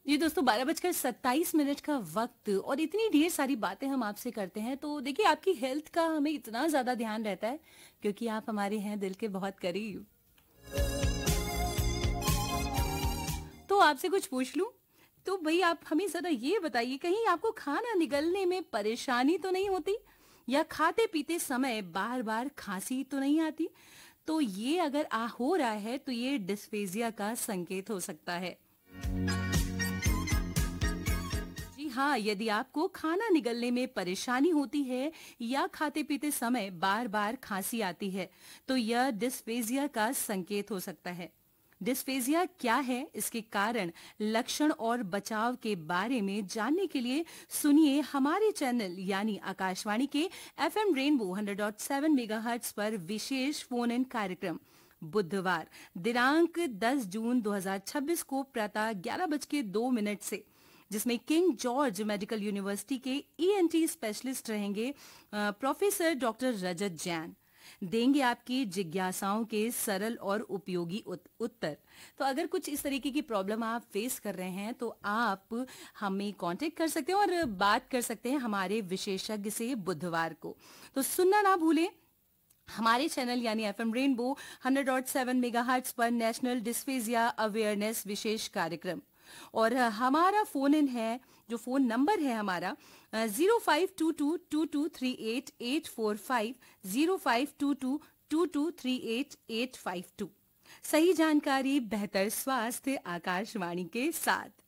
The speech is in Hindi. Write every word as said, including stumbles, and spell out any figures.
जी दोस्तों, बारह बजकर सत्ताईस मिनट का वक्त और इतनी ढेर सारी बातें हम आपसे करते हैं, तो देखिए आपकी हेल्थ का हमें इतना ज्यादा ध्यान रहता है क्योंकि आप हमारे हैं दिल के बहुत करीब। तो आपसे कुछ पूछ लूं? तो भाई आप हमें जरा ये बताइए, कहीं आपको खाना निगलने में परेशानी तो नहीं होती, या खाते पीते समय बार बार खांसी तो नहीं आती? तो ये अगर आ हो रहा है तो ये डिस्फेजिया का संकेत हो सकता है। जी हाँ, यदि आपको खाना निगलने में परेशानी होती है या खाते पीते समय बार बार खांसी आती है, तो यह डिस्फेजिया का संकेत हो सकता है। डिस्फेजिया क्या है, इसके कारण, लक्षण और बचाव के बारे में जानने के लिए सुनिए हमारे चैनल यानी आकाशवाणी के FM rainbow hundred point seven megahertz पर विशेष फोन इन कार्यक्रम बुधवार दिनांक दस जून दो हज़ार छब्बीस को प्रातः ग्यारह बज के दो मिनट से, जिसमें किंग जॉर्ज मेडिकल यूनिवर्सिटी के ईएनटी स्पेशलिस्ट रहेंगे अ, प्रोफेसर डॉक्टर रजत जैन, देंगे आपकी जिज्ञासाओं के सरल और उपयोगी उत, उत्तर। तो अगर कुछ इस तरीके की प्रॉब्लम आप फेस कर रहे हैं तो आप हमें कांटेक्ट कर सकते हैं और बात कर सकते हैं हमारे विशेषज्ञ से बुधवार को। तो सुनना ना भूलें हमारे चैनल यानी FM rainbow hundred point seven megahertz पर नेशनल डिस्फेजिया अवेयरनेस विशेष कार्यक्रम। और अ, हमारा फोन इन है, जो फोन नंबर है हमारा zero five to to to to three eight eight four five, zero five to to to to three eight eight five to. सही जानकारी, बेहतर स्वास्थ्य, आकाशवाणी के साथ।